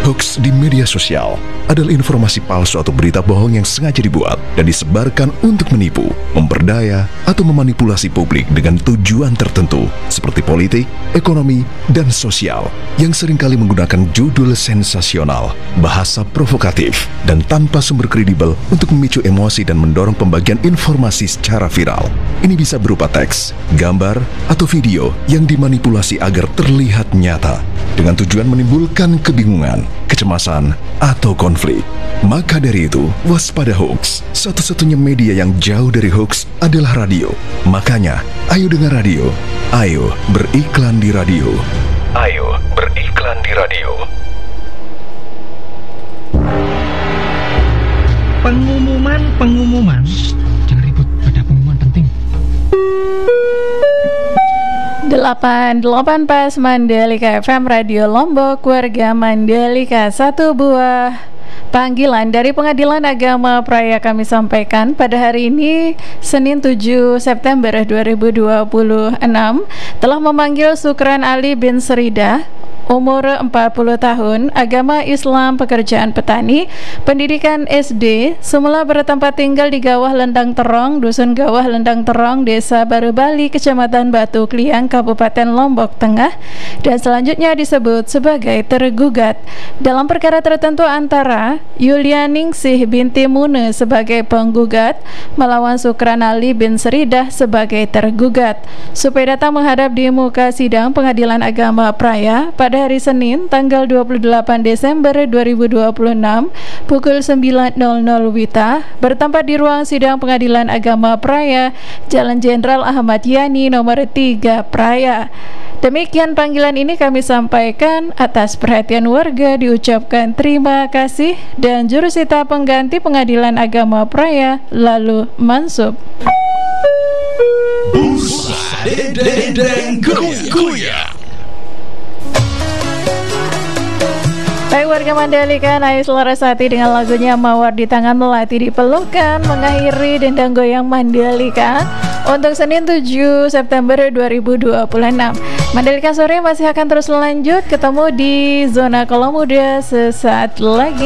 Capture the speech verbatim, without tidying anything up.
Hoax di media sosial adalah informasi palsu atau berita bohong yang sengaja dibuat dan disebarkan untuk menipu, memperdaya, atau memanipulasi publik dengan tujuan tertentu seperti politik, ekonomi, dan sosial yang seringkali menggunakan judul sensasional, bahasa provokatif, dan tanpa sumber kredibel untuk memicu emosi dan mendorong pembagian informasi secara viral. Ini bisa berupa teks, gambar, atau video yang dimanipulasi agar terlihat nyata dengan tujuan menimbulkan kebingungan, kecemasan, atau konflik. Maka dari itu, waspada hoax. Satu-satunya media yang jauh dari hoax adalah radio. Makanya, ayo dengar radio. Ayo beriklan di radio. Ayo beriklan di radio. Pengumuman-pengumuman. Jangan ribut, ada pengumuman penting. delapan delapan Pas Mandalika F M Radio Lombok, warga Mandalika, satu buah panggilan dari Pengadilan Agama Praia kami sampaikan pada hari ini, Senin tujuh September dua ribu dua puluh enam, telah memanggil Sukran Ali bin Seridah, umur empat puluh tahun, agama Islam, pekerjaan petani, pendidikan S D, semula bertempat tinggal di Gawah Lendang Terong, Dusun Gawah Lendang Terong, Desa Baru Bali, Kecamatan Batu Kliang, Kabupaten Lombok Tengah, dan selanjutnya disebut sebagai tergugat dalam perkara tertentu antara Yulianingsih binti Mune sebagai penggugat melawan Sukran Ali bin Seridah sebagai tergugat, supaya datang menghadap di muka sidang Pengadilan Agama Praia pada hari Senin tanggal dua puluh delapan Desember dua ribu dua puluh enam pukul sembilan nol nol wita, bertempat di ruang sidang Pengadilan Agama Praia, Jalan Jenderal Ahmad Yani nomor tiga Praia. Demikian panggilan ini kami sampaikan, atas perhatian warga diucapkan terima kasih, dan jurusita pengganti Pengadilan Agama Praia lalu mansub. Busa Dendeng Goyang. Baik warga Mandalika, ayo selaras hati dengan lagunya Mawar di Tangan Melati di Pelukan, mengakhiri Dendang Goyang Mandalika untuk Senin tujuh September dua ribu dua puluh enam. Mandalika sore masih akan terus lanjut, ketemu di Zona Kolom Muda sesaat lagi.